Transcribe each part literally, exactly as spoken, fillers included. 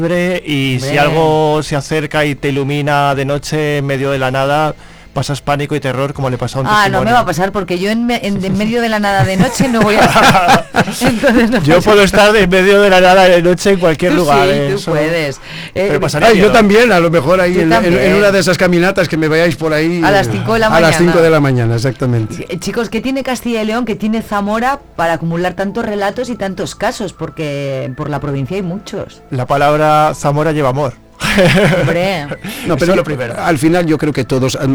Y si algo se acerca y te ilumina de noche en medio de la nada, pasas pánico y terror, como le pasa a un Ah, testimonio. no me va a pasar, porque yo en, me, en, en medio de la nada de noche no voy a estar. Entonces no yo pasa. puedo estar en medio de la nada de noche en cualquier Tú lugar. sí, eh, tú eso... puedes. Eh, Pero pasaría Ay, miedo. yo también, a lo mejor ahí Yo en, en, en una de esas caminatas que me veáis por ahí. A las cinco de la a mañana. las cinco de la mañana, exactamente. Eh, Chicos, ¿qué tiene Castilla y León, que tiene Zamora para acumular tantos relatos y tantos casos? Porque por la provincia hay muchos. La palabra Zamora lleva amor. Hombre. No, Eso pero es lo primero. al final yo creo que todos, eh,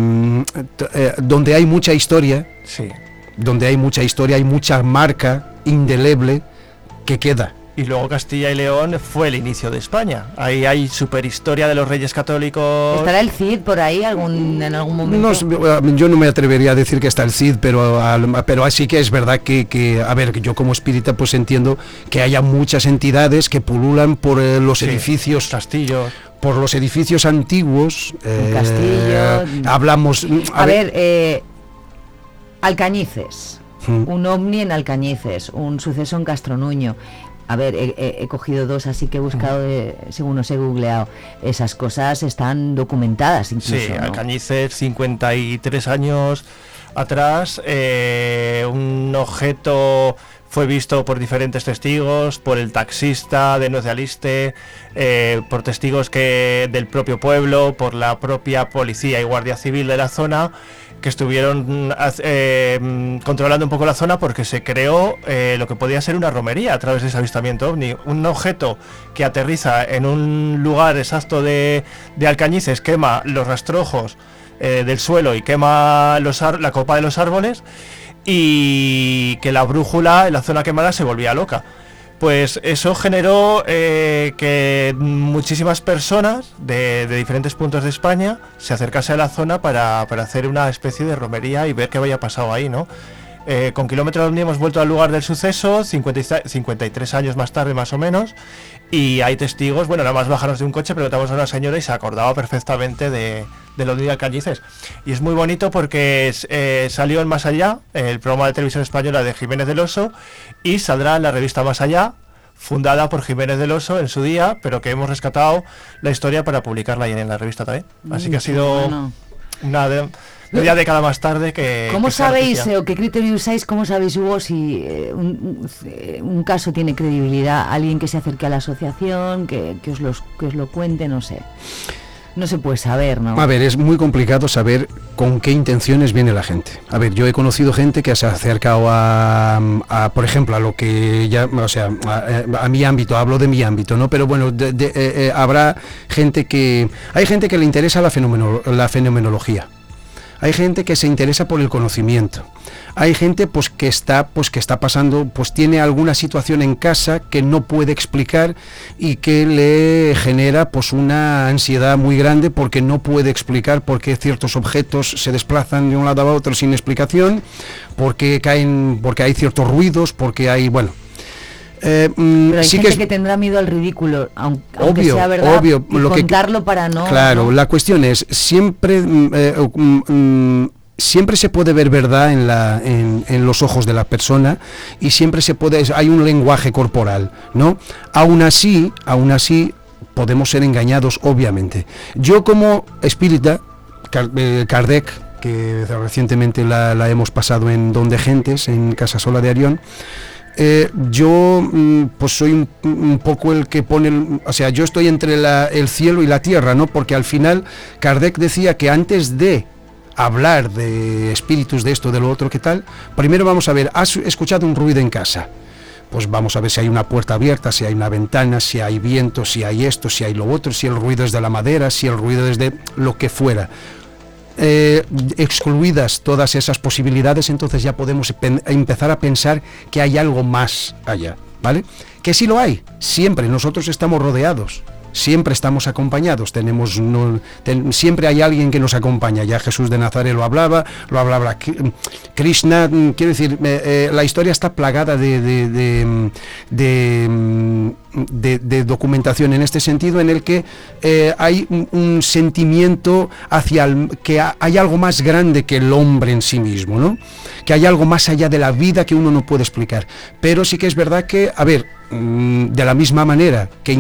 eh, donde hay mucha historia, Sí. donde hay mucha historia, hay mucha marca indeleble que queda. Y luego Castilla y León fue el inicio de España. Ahí hay superhistoria de los reyes católicos. ¿Estará el Cid por ahí algún, en algún momento? No, sé, yo no me atrevería a decir que está el Cid, pero al- pero así que es verdad que, que, a ver, que yo como espírita pues entiendo que haya muchas entidades que pululan por eh, los Sí, edificios, castillos. por los edificios antiguos. Un eh, castillo. Hablamos. A, ver, eh, Alcañices. Mm. Un ovni en Alcañices, un suceso en Castronuño. A ver, he, he- he cogido dos, así que he buscado, eh, según os he googleado. Esas cosas están documentadas incluso, Sí, ¿no? Alcañices, cincuenta y tres años atrás, eh, un objeto fue visto por diferentes testigos, por el taxista de Nuez de Aliste, eh, por testigos que del propio pueblo, por la propia policía y guardia civil de la zona, que estuvieron eh, controlando un poco la zona porque se creó eh, lo que podía ser una romería a través de ese avistamiento ovni. Un objeto que aterriza en un lugar exacto de, de Alcañices, quema los rastrojos eh, del suelo y quema los ar- la copa de los árboles, y que la brújula en la zona quemada se volvía loca. Pues eso generó eh, que muchísimas personas de, de diferentes puntos de España se acercasen a la zona para, para hacer una especie de romería y ver qué había pasado ahí, ¿no? Eh, con Kilómetro Ovni hemos vuelto al lugar del suceso, cincuenta y tres años más tarde más o menos, y hay testigos, bueno, nada más bajarnos de un coche, preguntamos a una señora y se acordaba perfectamente de, de lo de Alcañices. Y es muy bonito porque eh, salió en Más Allá, el programa de televisión española de Jiménez del Oso, y saldrá en la revista Más Allá, fundada por Jiménez del Oso en su día, pero que hemos rescatado la historia para publicarla ahí en la revista también. Así Mm, que ha sido bueno. una de, media década más tarde que... ¿Cómo que esa sabéis, noticia. eh, o qué criterio usáis, cómo sabéis, Hugo, si eh, un, un- eh, un caso tiene credibilidad? Alguien que se acerque a la asociación, que, que, os, los, que os lo cuente, no sé. No se puede saber, ¿no? A ver, es muy complicado saber con qué intenciones viene la gente. A ver, yo he conocido gente que se ha acercado a, a, por ejemplo, a lo que ya, o sea, a, a mi ámbito, hablo de mi ámbito, ¿no? Pero bueno, de, de, eh, eh, habrá gente que, hay gente que le interesa la, fenomeno, la fenomenología. Hay gente que se interesa por el conocimiento. Hay gente pues que está pues que está pasando, pues tiene alguna situación en casa que no puede explicar y que le genera pues una ansiedad muy grande porque no puede explicar por qué ciertos objetos se desplazan de un lado a otro sin explicación, porque caen, porque hay ciertos ruidos, porque hay, bueno, Eh, mm, Pero hay sí gente que, que, es, tendrá miedo al ridículo, aunque, aunque obvio, sea verdad, obvio, y lo que- contarlo para no... claro, ¿no? la cuestión es, siempre mm, eh, mm, mm, siempre se puede ver verdad en, la, en, en los ojos de la persona y siempre se puede, hay un lenguaje corporal, ¿no? Aún así, aún así, podemos ser engañados, obviamente. Yo como espírita, Car- eh, Kardec, que recientemente la, la hemos pasado en Don de Gentes, en Casasola de Arión, Eh, yo mm, pues soy un, un poco el que pone, el, o sea, yo estoy entre la, el cielo y la tierra, ¿no? Porque al final Kardec decía que antes de hablar de espíritus, de esto, de lo otro, ¿qué tal? Primero vamos a ver, ¿has escuchado un ruido en casa? Pues vamos a ver si hay una puerta abierta, si hay una ventana, si hay viento, si hay esto, si hay lo otro, si el ruido es de la madera, si el ruido es de lo que fuera. Eh, excluidas todas esas posibilidades, entonces ya podemos pen- empezar a pensar que hay algo más allá, ¿vale? Que sí lo hay, siempre, nosotros estamos rodeados, siempre estamos acompañados, tenemos no, ten, siempre hay alguien que nos acompaña, ya Jesús de Nazaret lo hablaba, lo hablaba Krishna, quiero decir, eh, eh, la historia está plagada de, de, de, de, de, de documentación en este sentido, en el que eh, hay un, un sentimiento hacia el, que ha, hay algo más grande que el hombre en sí mismo, ¿no? Que hay algo más allá de la vida que uno no puede explicar, pero sí que es verdad que, a ver, de la misma manera que